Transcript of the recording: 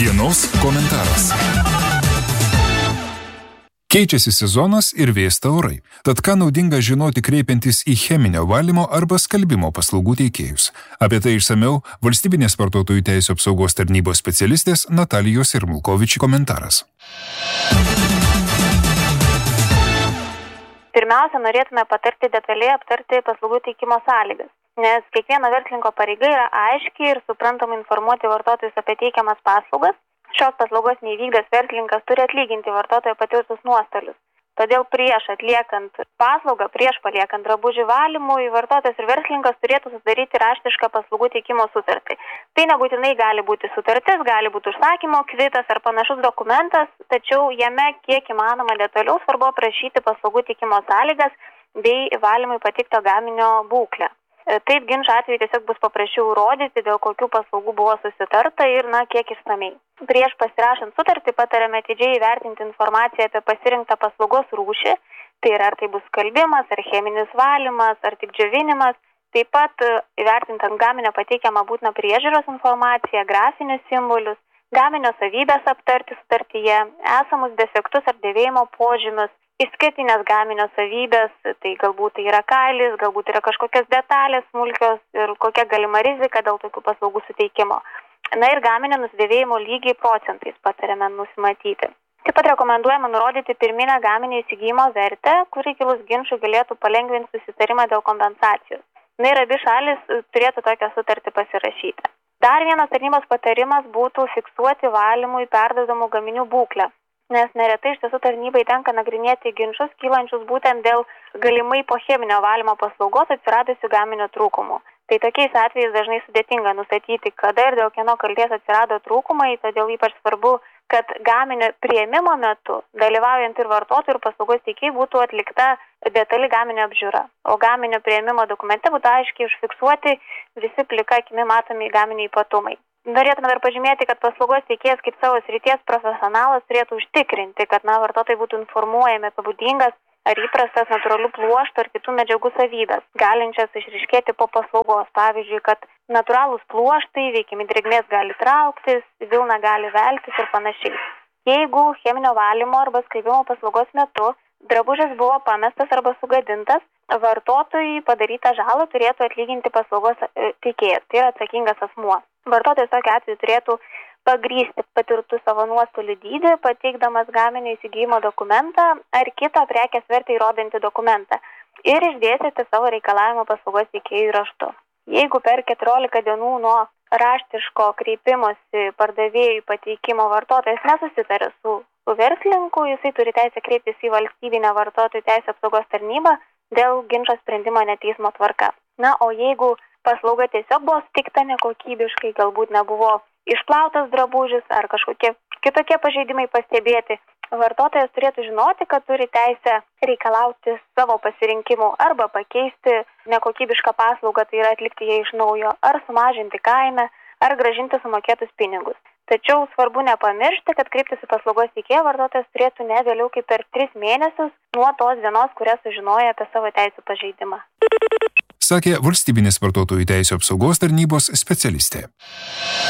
Dienos komentaras. Keičiasi sezonas ir vėsta orai. Tad ką naudinga žinoti kreipiantis į cheminio valymo arba skalbimo paslaugų teikėjus? Apie tai išsamiau Valstybinės vartotojų teisių apsaugos tarnybos specialistės Natalijos Irmulkovič komentaras. Pirmiausia, norėtume patarti detaliai aptarti paslaugų teikimo sąlygas, nes kiekvieno verslininko pareiga yra aiškiai ir suprantamai informuoti vartotojus apie teikiamas paslaugas. Šios paslaugos neįvykdęs verslininkas turi atlyginti vartotojo patirtus nuostolius. Todėl prieš atliekant paslaugą, prieš paliekant drabužių valymui, vartotojas ir verslininkas turėtų sudaryti raštišką paslaugų teikimo sutartį. Tai nebūtinai gali būti sutartis, gali būti užsakymo kvitas ar panašus dokumentas, tačiau jame kiek įmanoma detaliau svarbu aprašyti paslaugų teikimo sąlygas bei valymui pateikto gaminio būklę. Taip ginčo atveju tiesiog bus paprasčiau įrodyti, dėl kokių paslaugų buvo susitarta ir kiek išsamiai. Prieš pasirašant sutartį patariame atidžiai įvertinti informaciją apie pasirinktą paslaugos rūšį, tai yra ar tai bus skalbimas, ar cheminis valymas, ar tik džiovinimas. Taip pat įvertinti ant gaminio pateikiamą būtiną priežiūros informaciją, grafinius simbolius, gaminio savybės aptarti sutartyje, esamus defektus ar dėvėjimo požymius, išskirtinės gaminio savybės, tai galbūt tai yra kailis, galbūt yra kažkokios detalės smulkios ir kokia galima rizika dėl tokių paslaugų suteikimo. Ir gaminio nusidėvėjimo lygiai procentais patariame nusimatyti. Taip pat rekomenduojama nurodyti pirminę gaminio įsigijimo vertę, kuri kilus ginčui galėtų palengvinti susitarimą dėl kompensacijos. Ir abi šalis turėtų tokią sutartį pasirašyti. Dar vienas tarnybos patarimas būtų fiksuoti valymui perduodamų gaminių būklę. Nes neretai iš tiesų tarnybai tenka nagrinėti ginčus kylančius būtent dėl galimai po cheminio valymo paslaugos atsiradusių gaminio trūkumų. Tai tokiais atvejais dažnai sudėtinga nustatyti, kada ir dėl kieno kaltės atsirado trūkumai, todėl ypač svarbu, kad gaminio priėmimo metu, dalyvaujant ir vartotojų ir paslaugos teikėjai, būtų atlikta detali gaminio apžiūra. O gaminio priėmimo dokumente būtų aiškiai užfiksuoti visi plika akimi matomi gaminio ypatumai. Norėtume dar pažymėti, kad paslaugos teikėjas kaip savo srities profesionalas turėtų užtikrinti, kad vartotojai būtų informuojami apie būdingas ar įprastas natūralių pluoštų ar kitų medžiagų savybės, galinčias išryškėti po paslaugos. Pavyzdžiui, kad natūralūs pluoštai veikiami drėgmės gali trauktis, vilna gali veltis ir panašiai. Jeigu cheminio valymo arba skalbimo paslaugos metu drabužis buvo pamestas arba sugadintas, vartotojui padarytą žalą turėtų atlyginti paslaugos teikėjas, tai yra atsakingas asmuo. Vartotojas tokiu atveju turėtų pagrįsti patirtų savo nuostolių dydį, pateikdamas gaminio įsigijimo dokumentą ar kitą prekės vertę įrodantį dokumentą ir išdėstyti savo reikalavimą paslaugos teikėjui raštu. Jeigu per 14 dienų nuo raštiško kreipimosi pardavėjui pateikimo vartotojas nesusitarė su verslininku, jisai turi teisę kreiptis į Valstybinę vartotojų teisių apsaugos tarnybą dėl ginčo sprendimo neteismo tvarka. O jeigu paslauga tiesiog buvo suteikta nekokybiškai, galbūt nebuvo išplautas drabužis ar kažkokie kitokie pažeidimai pastebėti, vartotojas turėtų žinoti, kad turi teisę reikalauti savo pasirinkimų arba pakeisti nekokybišką paslaugą, tai yra atlikti ją iš naujo, ar sumažinti kainą, ar grąžinti sumokėtus pinigus. Tačiau svarbu nepamiršti, kad kreiptis į paslaugos teikėją vartotojas turėtų ne vėliau kaip per 3 mėnesius nuo tos dienos, kurią sužinojo apie savo teisių pažeidimą. Sakė Valstybinės vartotojų teisių apsaugos tarnybos specialistė.